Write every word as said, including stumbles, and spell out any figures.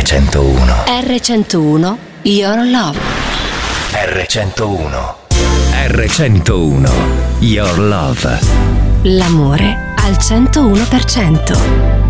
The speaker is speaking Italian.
centouno. erre centouno, Your Love. erre centouno. erre centouno, Your Love. L'amore al centouno per cento.